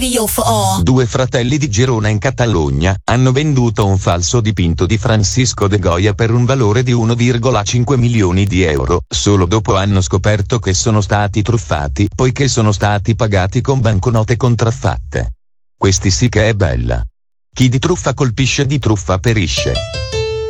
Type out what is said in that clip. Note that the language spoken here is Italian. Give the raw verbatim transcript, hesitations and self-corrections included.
radio for all. Due fratelli di Girona in Catalogna hanno venduto un falso dipinto di Francisco de Goya per un valore di uno virgola cinque milioni di euro, solo dopo hanno scoperto che sono stati truffati, poiché sono stati pagati con banconote contraffatte. Questi sì che è bella. Chi di truffa colpisce di truffa perisce.